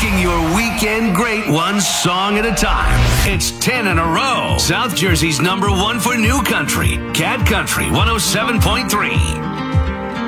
making your weekend great one song at a time. It's 10 in a row. South Jersey's #1 for new country, Cat Country 107.3.